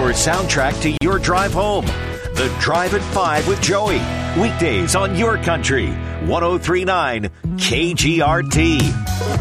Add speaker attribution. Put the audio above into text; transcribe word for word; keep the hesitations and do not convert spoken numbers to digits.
Speaker 1: your soundtrack to your drive home. The Drive at five with Joey. Weekdays on your country. ten thirty-nine K G R T.